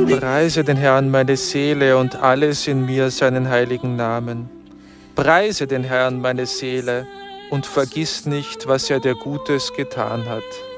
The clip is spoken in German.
Preise den Herrn meine Seele und alles in mir seinen heiligen Namen. Preise den Herrn meine Seele und vergiss nicht, was er dir Gutes getan hat.